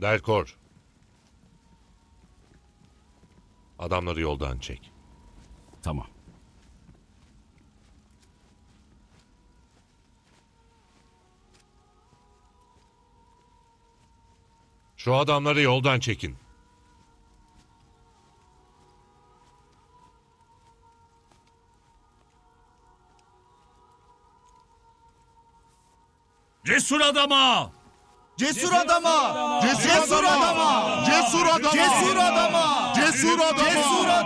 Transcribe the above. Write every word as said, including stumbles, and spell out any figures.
Delkor. Adamları yoldan çek. Tamam. Şu adamları yoldan çekin. Cesur adama! Cesur adama! Cesur adama! Cesur adama! Cesur adama! Cesur adama! Cesur adama!